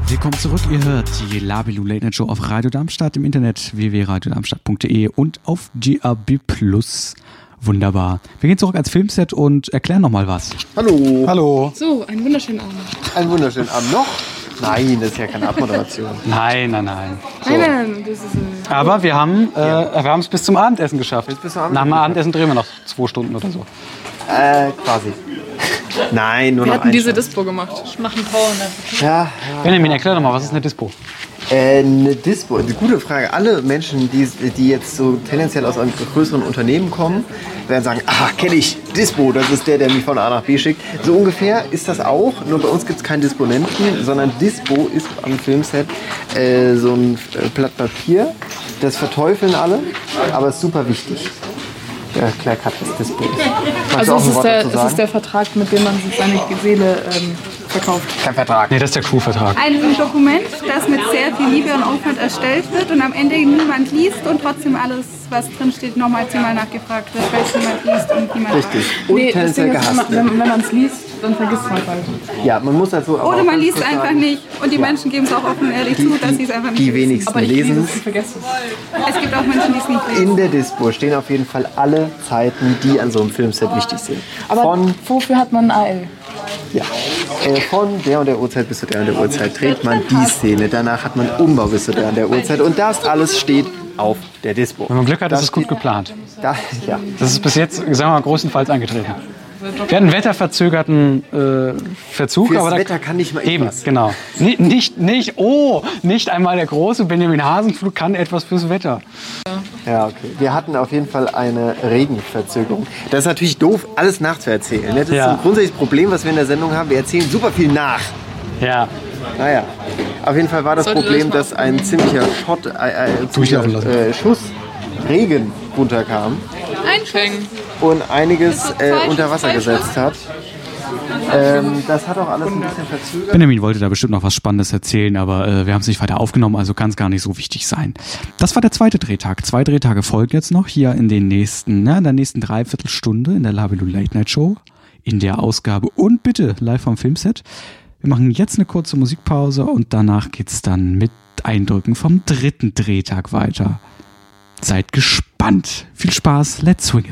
Willkommen zurück, ihr hört die Labelu Late Night Show auf Radio Darmstadt im Internet www.radiodarmstadt.de und auf GAB+. Wunderbar. Wir gehen zurück ans Filmset und erklären nochmal was. Hallo. Hallo. So, einen wunderschönen Abend. Einen wunderschönen Abend noch. Nein, das ist ja keine Abmoderation. Nein. Nein, das ist Aber wir haben es bis zum Abendessen geschafft. Bis zum Abendessen Nach dem Abendessen drehen wir noch 2 Stunden oder so. Quasi. Nein, nur wir noch hatten diese Stunde. Dispo gemacht. Ich mache einen Power. Ja, Benjamin, erklär doch mal, was ist eine Dispo? eine Dispo, eine gute Frage. Alle Menschen, die jetzt so tendenziell aus einem größeren Unternehmen kommen, werden sagen, kenne ich, Dispo, das ist der mich von A nach B schickt. So ungefähr ist das auch, nur bei uns gibt es keinen Disponenten, sondern Dispo ist am Filmset so ein Blatt Papier. Das verteufeln alle, aber ist super wichtig. Der Clark hat das Dispo. Also es ist der Vertrag, mit dem man sich seine Seele verkauft. Kein Vertrag. Nee, das ist der Crew-Vertrag. Ein Dokument, das mit sehr viel Liebe und Aufwand erstellt wird und am Ende niemand liest und trotzdem alles, was drin steht, nochmal 10-mal nachgefragt wird, weil es niemand liest und niemand. Richtig. Und Das tendenziell Ding ist, gehasst. wenn man es liest, dann vergisst man es halt. Ja, man muss also. Oder man liest einfach nicht und die Menschen geben es auch offen und ehrlich zu, dass sie es einfach nicht Die lesen. wenigsten Aber ich lese lesen es und vergesse es. Es gibt auch Menschen, die es nicht lesen. In der Dispo stehen auf jeden Fall alle Zeiten, die an so einem Filmset wichtig sind. Aber wofür hat man ein AL? Von der und der Uhrzeit bis zu der und der Uhrzeit dreht man die Szene. Danach hat man Umbau bis zu der und der Uhrzeit. Und das alles steht auf der Dispo. Wenn man Glück hat, ist es gut geplant. Ja. Das ist bis jetzt, sagen wir mal, größtenteils eingetreten. Wir hatten einen wetterverzögerten Verzug. Fürs aber Wetter kann nicht mal eben, etwas. genau. Nicht einmal der große Benjamin Hasenflug kann etwas fürs Wetter. Ja, okay. Wir hatten auf jeden Fall eine Regenverzögerung. Das ist natürlich doof, alles nachzuerzählen. Ne? Das ist ein grundsätzliches Problem, was wir in der Sendung haben. Wir erzählen super viel nach. Ja. Naja, auf jeden Fall war das Problem, dass ein ziemlicher Schuss Regen runterkam Einfängen. und einiges unter Wasser gesetzt hat. Das hat auch alles ein bisschen verzögert. Benjamin wollte da bestimmt noch was Spannendes erzählen, aber wir haben es nicht weiter aufgenommen, also kann es gar nicht so wichtig sein. Das war der 2. Drehtag. 2 Drehtage folgen jetzt noch hier in der nächsten Dreiviertelstunde in der Labelu Late Night Show, in der Ausgabe und bitte live vom Filmset. Wir machen jetzt eine kurze Musikpause und danach geht's dann mit Eindrücken vom 3. Drehtag weiter. Seid gespannt. Viel Spaß, let's swing it.